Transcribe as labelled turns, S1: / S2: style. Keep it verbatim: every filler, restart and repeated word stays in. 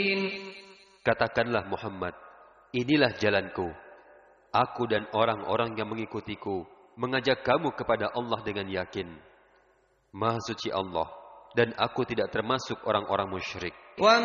S1: Katakanlah Muhammad, inilah jalanku. Aku dan orang-orang yang mengikutiku mengajak kamu kepada Allah dengan yakin. Maha suci Allah, dan aku tidak termasuk orang-orang musyrik.